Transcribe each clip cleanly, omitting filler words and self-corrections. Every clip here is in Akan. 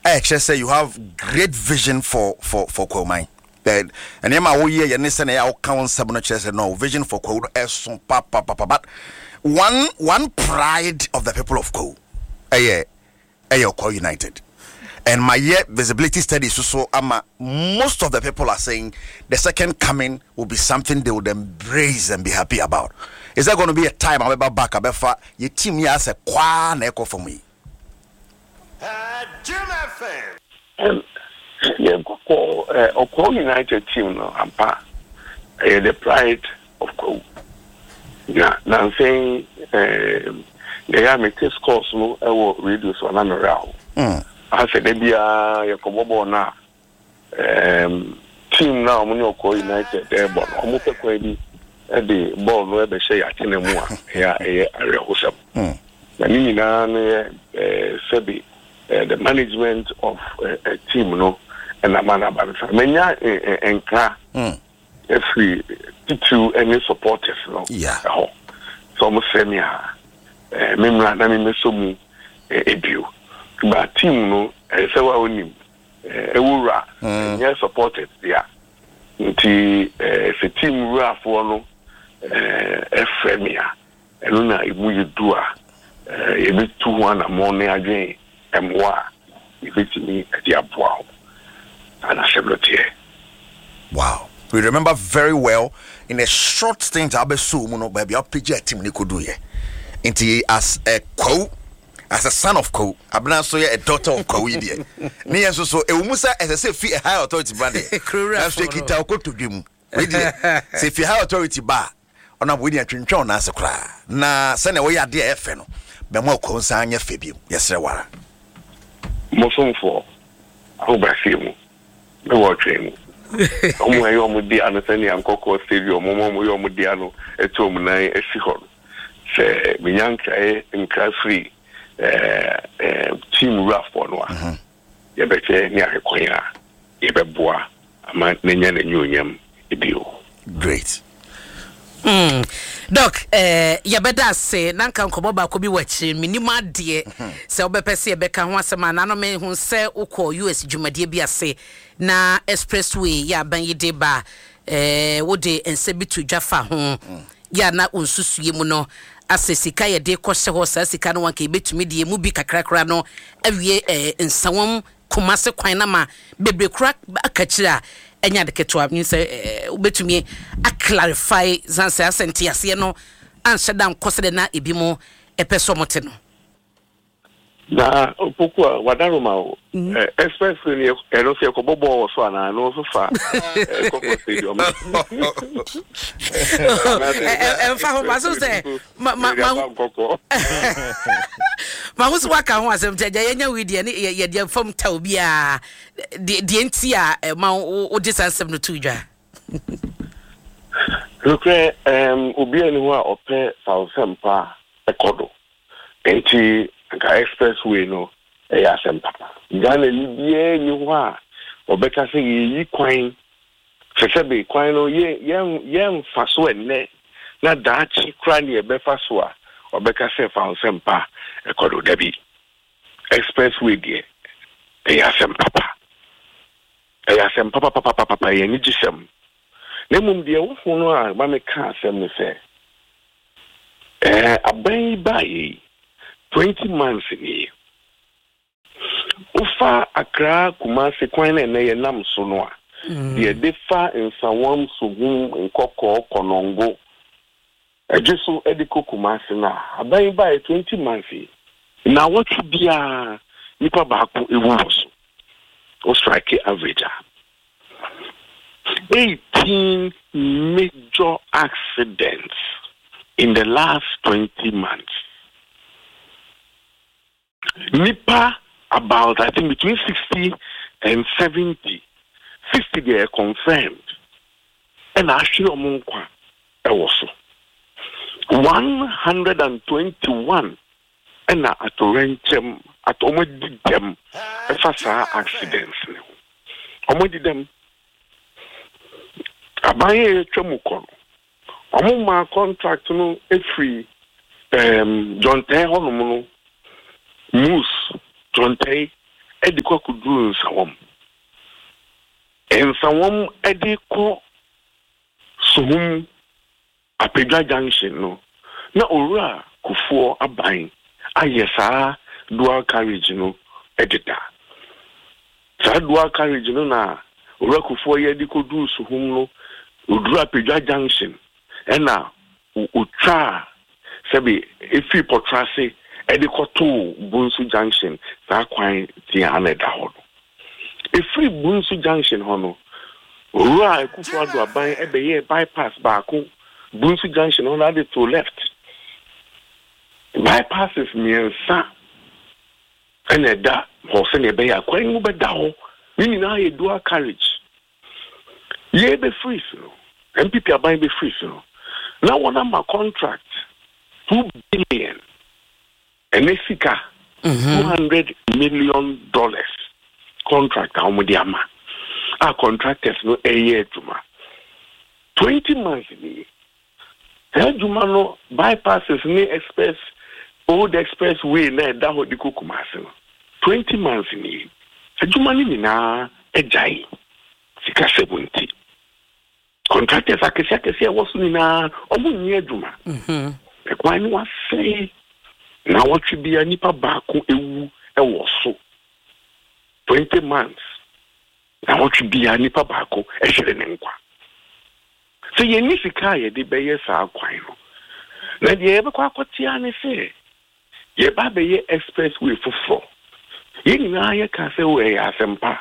just say you have great vision for Kwomai. And Emma, we hear your count seven chess no vision for Kwo but one pride of the people of Kwo, Kwo United. And my visibility studies so most of the people are saying the second coming will be something they would embrace and be happy about. Is there going to be a time I'll be back your team has a quan echo for me? Jim FM. Kwo United team no ampa the pride of Kwo. Yeah, now saying they are making scores no radio so na real. I said they be Yakobo na team now money Kwo United there but omo pe kwa bi the ball no be share atene mu a ya area hosam. Na ni na sebi the management of a team no and a man about menya enka every two any supporters no so almost say me memra na me so mu ebio but team no say wa onim ewura nya supporters there nti se team wura for no efremia eno na imu yedu a ebi 2-1 na mo ne adwen emwa ibitimi ati aboa. Wow. We remember very well in a short stint abesu muno baby opija team ni kodu ye. Inti as a Kwo, as a son of Kwo, abna so a daughter of Kwo idie. Ni enso so ewumusa as say fi a high authority brand. That's take it out to dwem. We dey say fi high authority ba ona we dey twentwa na asekra. Na se na we ya de efe no. Be mo Kwo nsa anya fe bi. Yesre wara. Mosomfo awobafimu. Me watch him. Omo ayo mo di anasani ankoko stadium omo yo mo di ano eto mo nan esihon. Se minyanka nkra free team rough one wa. Ye bete ni akoya. Ye beboa ama nenya na nyonyam ebio. Great. Doc, yabeda se nanka nkomo ba ko bi wachi minima de se obepese ebeka ho asema na no me hu se ukọ US dwumadie bi ase na expressway ya ban yide ba wode ense bitu dwafa ho ya na onsusuye mu no asesika ye de kɔhye ho sa sika no wanka ebetumi de mu bi kakrakra no awie nsawom komase kwan na ma bebrekura akachira enya de keto am say ubetumi a clarify zanse asenti ase no anse dan kosede na ebi mo epeso mote no na opoku wadaroma o especially ni eno se ko bobo so ana no so fa ko stadium fa ho maso se ma husu waka ho asem teja yenya widie ne ye de fam taw bia de enti a ma o disansem no tudwa look obi ani ho a ope falsempa ekodo enti ka expressway no ya papa Ghana libie ni ho a obeka se yi kwan sesebe kwan no ye mfaso enne na daachi kra ne be faso a obeka se falsempa ekodo dabi expressway die ya papa ye ni gisem na mum die wo ho no a ba me ka asem ne se aban ba yi 20 months ni ufa Accra Kumasi kwan na ye nam so no a de defa nsawam sugun nkoko konongo ejesu ediko Kumasi na aban ba 20 months na what bia nipa ba ko ewu so o strike average 18 major accidents in the last 20 months. Nipa about I think between 60 and 70. 60 they are confirmed. And actually omunkwa also 121 and atorenchem atomodidem efasa accidents. Omodidem abaye twamukọ omuma contract no free John Tay honomu no Moose John Tay edi kwa kuduru nsawom edi ko suhum Apedwa Junction no na owura Kufuor aban ayesa dual carriage no edita sa dual carriage no na owura Kufuor ye di ko duru suhum no odura Apedwa Junction ena utwa sebi efi potrase edi ko to Bunsu Junction sa kwan ti aneda ho efi Bunsu Junction ho no owura Kufuor do aban ebeye bypass baako Bunsu Junction on the to left. Bypasses me sa and a da horse and a bay are quite over down. Meaning I dual carriage. Ye be free so. MPP are buying be free so. Now one of my contract $2 billion and Mexica $200 million contract. How much our contractors no a year to ma 20 months in a year. Jumano bypasses ni old expressway na da ho di Kumasi 20 months ni Jumani ni na ejai sika 70 contractors akese wosu ni na omu nyi adwuma ekwan ni wa sei na wotwe bia nipa baako ewu ewo so 20 months na wotwe bia nipa baako ehwere ne nkwa. So ye ni sika ye de beye sa kwan no na de ye be kwa kwatia ne se ye ba beye expressway foforo ye ni na ye ka se we ya sempa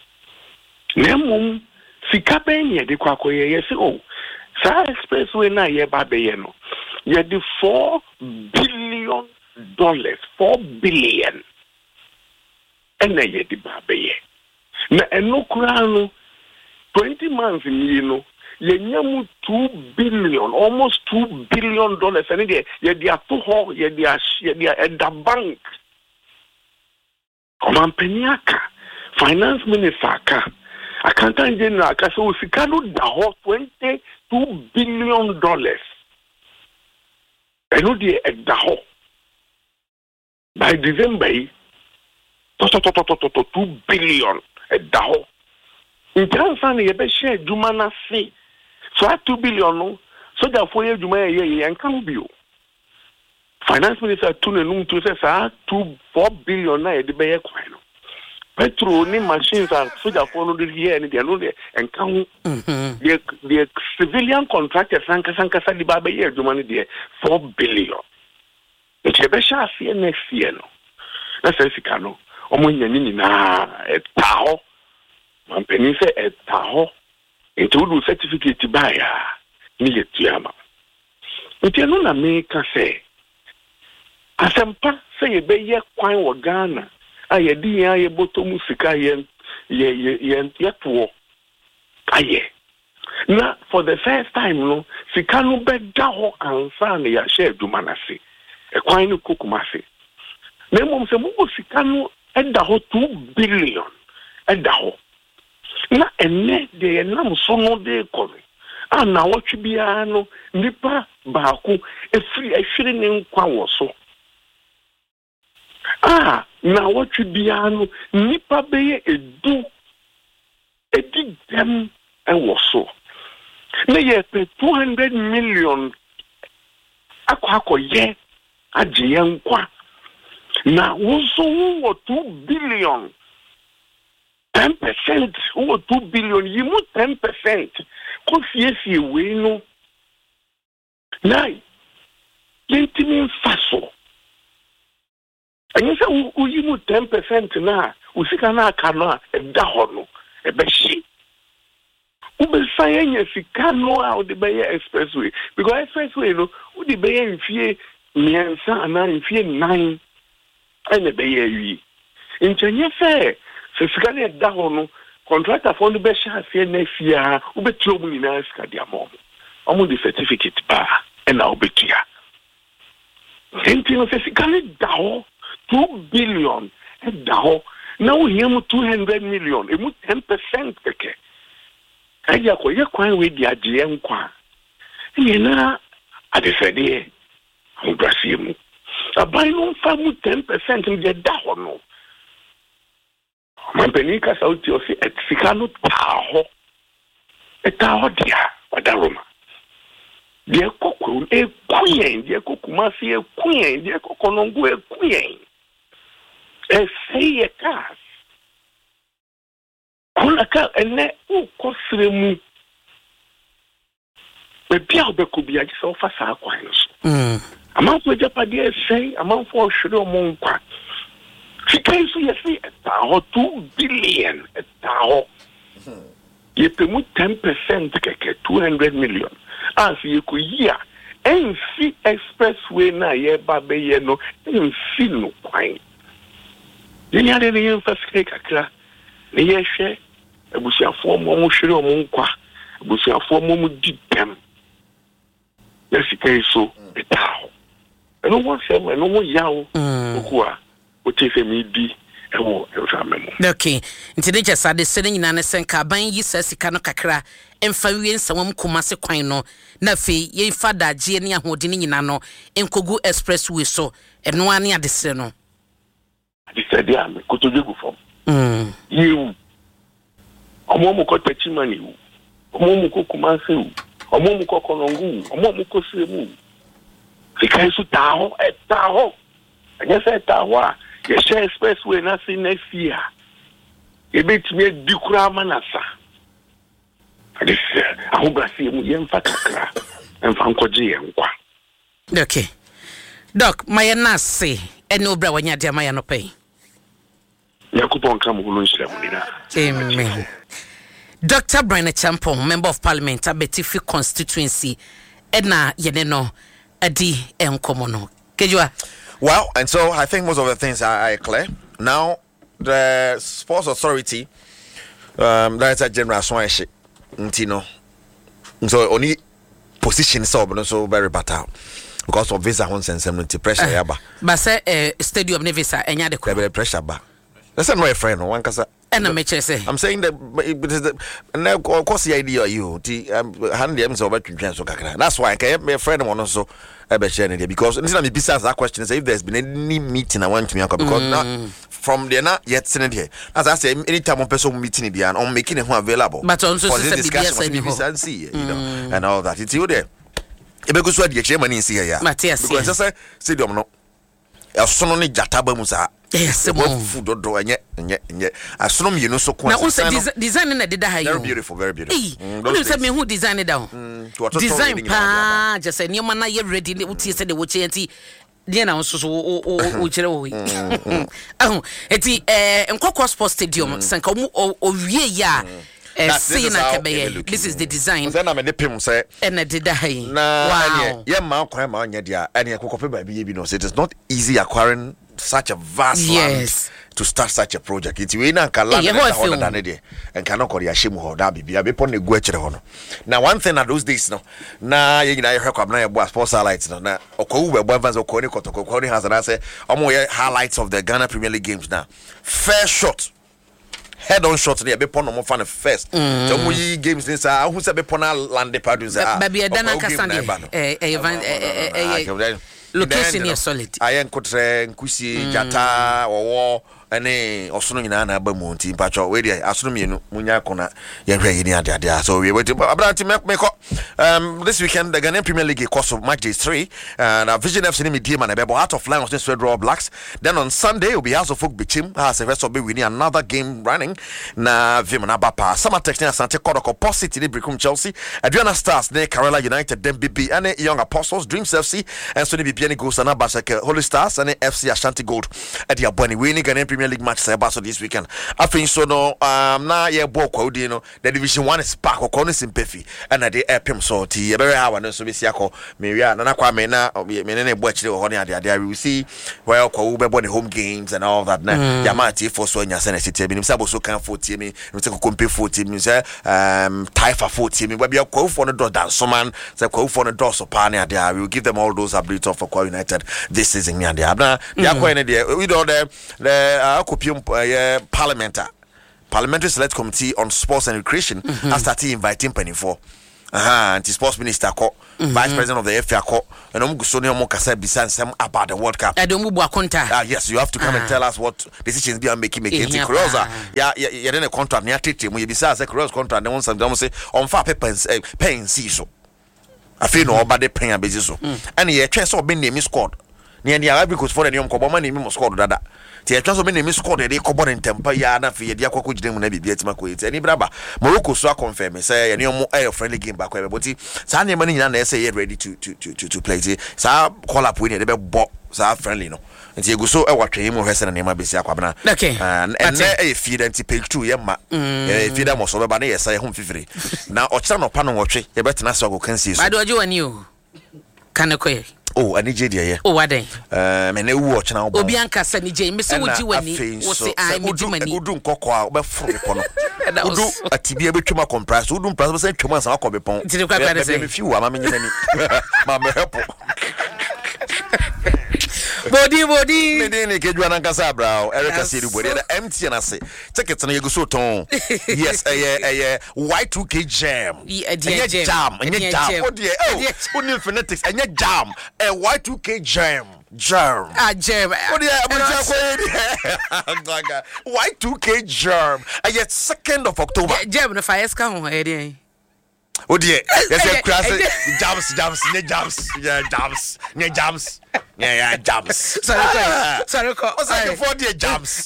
na mum sika ben ye de kwa koye ye se o sa expressway na ye ba beye no ye de $4 billion $4 billion ena ye de ba beye na eno kura no 20 months ni no Yenyamu $2 billion, almost $2 billion. And ye dia toho, ye dia the bank. Oman Peniaka, finance minister ka. Accountant general ka so sikano daho $22 billion. Eno die daho. By December, $2 billion daho. In terms of ye be share jumana si. So at $2 billion no, so that for you Juma ye and can be. Finance minister to say $4 billion na the bay kwano. Petro ni machines are so that for no here and they know and can the civilian contractors sanka di baba ye Juma ni $4 billion. Nti be sha see next year no. Na say sika no, omo nyani na taho. Man peni say taho. It would certificate by ni yama. It no na make say. Asempa say ye be ye kwan wo Ghana. Aye di ye botomu sika ye to. Aye. Na for the first time no sika no be da ho ansa na ya share dumanase. E kwan no Kumasi. Na mum se mo sika no e da ho $2 billion. E da ho. Na ene de nam so no de kore ana wotwe bia no nipa baako ehwere ne nkwa wo so na wotwe bia no nipa beye edu edi dem wo so na ye pe $200 million akwa ye agye nkwa na wo so wo $2 billion 10% over $2 billion, you move 10%. Confie we no. Now, you faso. And you say, you move 10% now. We see kana kana a dahono a beshi. Ube saying yes, you can't know how the Bay Expressway because Expressway no, who the Bay in fear miansa and in fear 9 and the Bay. In China say. Se sikane da ho no contractor for the best share next year u betu omu ni na sika dia mo omu the certificate ba e na obetua enti no se sikane da ho $2 billion e da ho na wo hia mu $200 million e mu 10% keke aja ko ye kwan we di agye nkwa e na adefede ho brasi mu abai no fa mu 10% de da ho no mampani kasa uti osi sika no taho dia wadaroma de kokuru ekuyen de kokumasi ekuyen de kokonongu ekuyen eseye kas kuna ka ene ukosremu bebia obekubia gisa ofa saa kwan no so amanfo japade esey amanfo ohwere omonkwa sika isu yesi taho 2 billion taho yepemu 10% keke 200 million as yeku yia ensi expressway na ye babeye no ensi no kwan yeni ade ne yemfasike kakra ne yehwe abusuafo mo hwere omonkwa abusuafo mo didem yesika isu taho eno wo se eno wo yawo okua otife mi di ewo esamemo okay ntide jesa de sene nyina ne senka ban yi sasika no kakra emfa wie nsawam komase kwan no na fe ye fada gie ne ahode ne nyina no enkogu expressway so eno ane ade sere no ade sere dia me kotodegu fom you omo ko tachimani wu omo ko komase wu omo ko konongu omo ko sremu fika su taho taho anya se taho a ye share expressway na see next year ebetime dikura manasa ade ahobasi mu yemfa kakra emfa nkoje yenkwa okay doc mayana se ene obra wanya dia mayano pay yakupon kam hulu nshira amen. Dr. Brian Champon, Member of Parliament, Abetifi constituency, Edna Yeneno, Adi Enkomono. Kejua. Well, and so I think most of the things are clear. Now, the Sports Authority, that's a general swanship, Ntino. So only position so very bad because of visa and some pressure. But say stadium ne visa enya de pressure ba. That's not my friend. One kasa. I'm saying that of course the idea you hand them so that's why I my friend one also because instead of besides that question is if there's been any meeting I want to make because now from there not yet sitting here as I say anytime one person meeting there and making it available but also for this discussion and see you know and all that it's you there because what the chairman in here Matthias because just say stadium no asono ne jataba mu sa yes food do enye asono me no so ko na design na deda ha very beautiful don't say me who design down design pa just say nyoma na ye ready ne utie say de wo chianti dia na so o kire wo eti nkokko sports stadium sanka o wie ya see na kebeye this is the design say na me ne pem say na deda ha wow ye ma kwan ma nya dia ene kokko pe ba bi no so it is not easy acquiring such a vast land to start such a project. It's we na kala na there and cannot call ya shemu ho da bibia be pon na gu akire ho no. Now one thing at those days no na ye nyina ye hwekwa na ye bo sports highlights no na okwu be bo advance okwu ni kotoko ni has na say omo ye highlights of the Ghana Premier League games now. First shot head on shot there be pon no fan first. So mo yi games ni sa hu se be pon na land the padu say baby Dana Kasande location is solid. I am kotre nkusi jata owo ene osono nyina na aba mu nti mpacho we dey asono mienu munya kona ye hwe yini ade so we wait abranti meko this weekend the Ghanaian Premier League course of match day 3 and Vision FC ni media man be out of line with the Red Raw Blacks. Then on Sunday will be House of Folk Bichim as a rest of be winning another game running na Vimana Bapa Sama Technical Sante Kodoko Positive Bricum Chelsea Adriana Stars ne Kerala United then BB and Young Apostles Dreams FC and so ni BB Goals and Abaseke Holy Stars and FC Ashanti Gold at the Abani winning Ghanaian Premier League match say so this weekend. I think so no na ye bo kwa udi no the Division 1 is pack or corner simpefi and at the epim so ti very how no so be siako me na na kwa me na me ne bo chire ho ne ade we will see where kwa ube bo the home games and all that na yamati for so nya sene city bi so so kan 40 me say kompe 40 me say taifa 40 me we be kwa for no do dance man say kwa for no do so pa ne ade we will give them all those abilities of Kwa United this season ne ade na yakwa ne de we do the Parliamentary Select Committee on Sports and Recreation has started inviting penny for anti sports minister ko vice president of the FA ko and so ne mo kasa bisan some about the World Cup. Yes, you have to come and tell us what decisions be making Croza. Yeah, then a contract near treaty we bisa say Croza contract they want some say on fa paying so. I feel no about the paying basis so. And ye chance of being name squad. Near the Arabic was for the young Cobama name squad dada. The chance of being name squad they cover in temper yana for the aqua coach them will be at Makuit. Any braba Morocco so confirm say any more friendly game back where but Sanya money and say ready to play. So call up with the ball so friendly no. And you go so I watch him or Hesson and Emma Bessia Quabana. Okay. And a feed and page 2 yamma. Feed them also by yes, I home free. Now Ochano Pano watch it, you better not so can see. I do you and you can okay. Oh, I need you. Oh, what day? And watch now. Obianca said, Miss Woody, when he was I would do cocoa, but from the a TB become a compress, who don't press 2 months. I'll come upon. Did you say a few? I'm a help. Body Medini Kedwana Casabra, Erica City, the empty and I say, take it on your so tone. Yes, a Y2K jam. Jam, and your jam. Oh, dear, oh, phonetics, and your jam, a Y2K jam. Germ. Germ. Oh, yeah, Y2K germ. And yet, 2nd of October. Germ, the fires come on, oh dear, yes, jams, yeah, jams. Sorry, what's that for dear jams?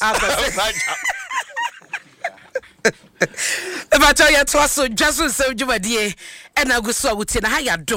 If I tell you twice, so just so Jumadie, and I go so with in higher dom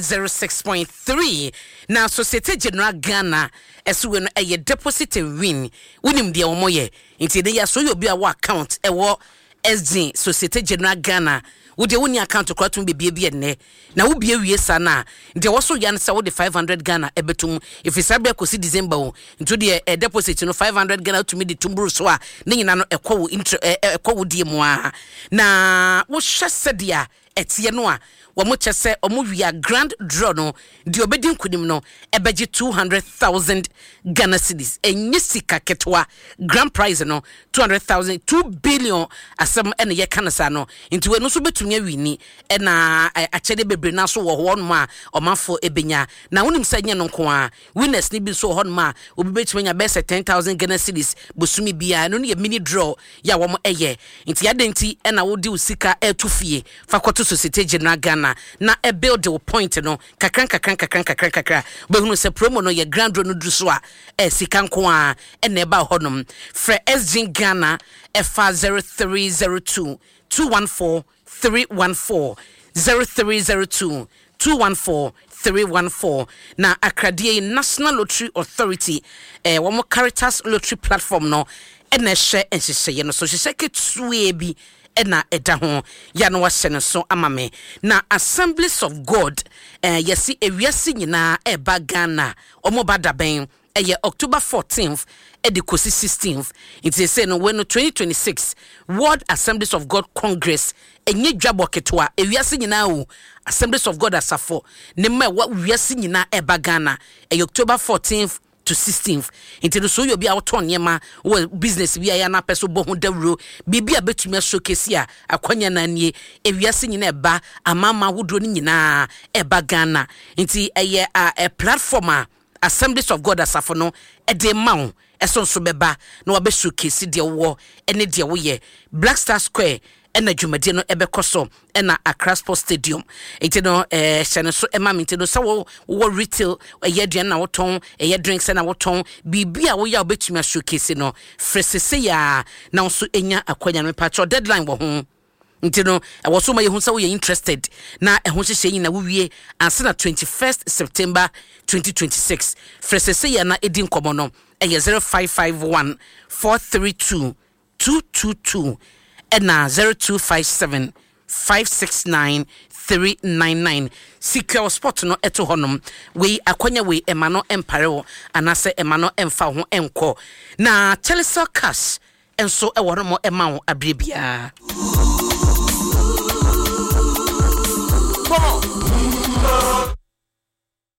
106.3. Now, Societe General Ghana, as when a deposit win, winning the Omoye, until they are so you'll be a account, a war SD, Societe General Ghana. Would the only account to crack be ne? Now would be a year sana. There was also yan saw the 500 Ghana ebetum. If it's Sabia could see December into the deposit, 500 Ghana to me the tumbru swa, Nina a co intro a co diemoa. Na what said ya at Sianoa. Wamucha say Omuvia grand draw no, the obedient kudim no, ebeji 200,000 Ghana cedis, a nisika ketwa, grand prize no, 200,000, 2 billion as some any yekanasano, into a no subetunya wini, and a chede bebrinaso or 1 ma or ma for ebenya. Now when him saying no kwa, winners nibi so hon ma, will be between your best at 10,000 Ghana cedis, busumi bia, and only a mini draw, ya wamo eye, into yadenti, and I will do sika air to fee, Fakoto Societe General Ghana. Na e build the point no kakran but who say promo no ye grand no druswa e sikan ko a e na ba honom fre SG Ghana FA 0302 214 314 0302 214 314 na Akradie National Lottery Authority one Caritas Lottery platform no e na hye enhye no so hye ke tuwe bi ena eda ho ya no wahye so amame na Assemblies of God yesi ewiase nyina eba Ghana omoba daben October 14th the kosi 16th it say no when 2026 World Assemblies of God Congress enye dwabo ketwa ewiase nyina o Assemblies of God asafo ne ma wiase nyina eba Ghana October 14th to 16th into so you be out on yema business we are na peso bohu dawro bibia betumi showcase a akwanya na nie ewiase nyina eba amama wodro ni nyina eba Ghana nti a platform Assemblies of God asafo no de mawo esonso beba na wabe showcase de wo ene de wo ye Black Star Square ena dwumade no ebekoso ena Accra Sports Stadium enti no hyene so ema minti no so wo retail aduan na woton drinks na woton bibia wo ya obetumi showcase no fresese ya na so enya akwanya no patro deadline wo ho enti no wo so ma ye hu sa wo ye interested na ho hyehye yin na wo wie anse na 21st September 2026 fresese ya na edi nkomo no 0551 432 222 na 0257 569 399 secure spot no eto honom we akwanya we emano empare anase emano emfa ho enko na Chelsea cash enso eworo mo ema wo abrebia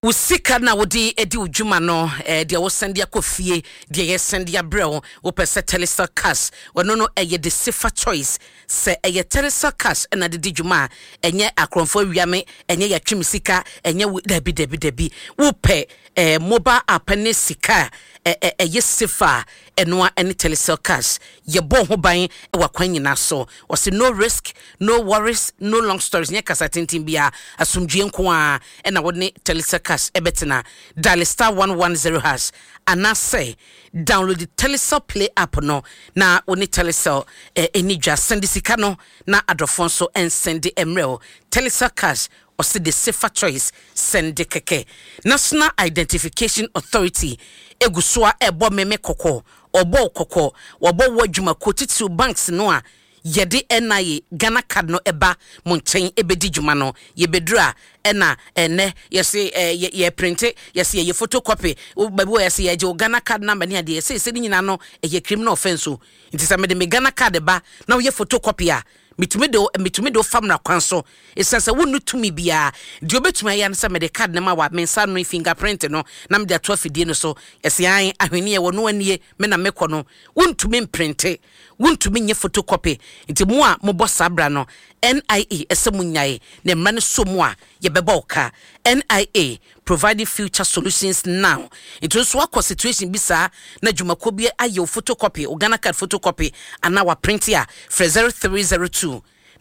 Usika na wodi edi ujuma no dia wo send ya kofie dia ye send ya brel wo pese Telestar cash wono no eye the safer choice se eye Telestar cash na de djuma enye akronfo wiame enye ya twim sika enye debi wo pe mobile app ne sika eye safer enwa ene Telestar cash ye bon ho ban e wakwan nyina so o se no risk no worries no long stories nya kasa tintin bia asumdue nko a na woni Telestar cash ebetina dial *110# and say download the Telestar Play app no na woni Telestar enidwa send sika no na adrofonso and send the emrel Telestar cash or see the safer choice send the keke National Identification Authority egusua ebo meme koko obo koko obo wadwuma kotitu banks no a yede NIA Ghana card no eba monchen ebedi dwuma no yebedura ena ene yesi ye print yesi ye photocopy babu yesi ye je Ghana card number ni ade yesi ni nyina no ye criminal offense o nti se me de me Ghana card ba na ye photocopy a mitumi do famra kwanso esense wonu tumi bia de obetuma ya nse me de card na ma wa mensa no fingerprint no na me de ato afidie no so yesi an ahwene ye wono anie me na mekɔ no wontumi print wontumi nye photocopy nti mo a mo bo sabra no NIA esemunyae ne mrane so mo a ye beba oka NIA providing future solutions now into so akɔ situation bi saa na dwumako bi aye photocopy Ghana card photocopy ana wa print ya for 0302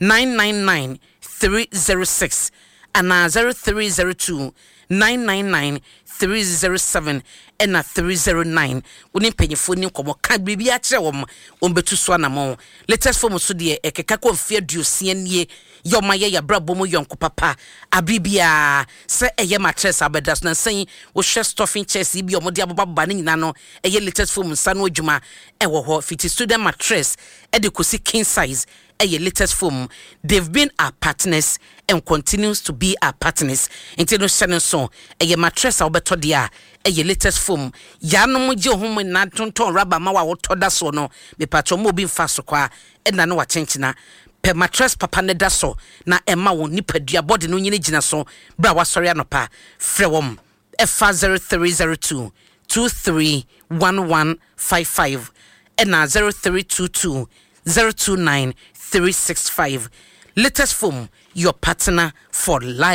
999 306 ana 0302 999 307 ena 309 woni mpanyefo ni nkomo ka bibi a kire wom ombetu so anamo latest form so de ekeka ko mfia duosia nie yoma ye ya brabo mo yonko papa abibia se eye mattress abedas na sen wo hwe stuffing chairs bi omo de ababa ne nyina no eye latest form nsa no adwuma ewo ho fiti student mattress e de kosi king size eye latest form. They've been our partners and continues to be our partners until no shannon so eye mattress obeto dia eye latest form ya no mo je ho na tonton rubber ma wa wotoda so no be patro mo bi mfa so kwa e na no wa chenchina pe mattress papa ne da so na ema wo nipadua body no nyine gina so bra wa sori anopa frɛ wom efa 0302 231155 ena 0322 029 365 latest form your partner for life.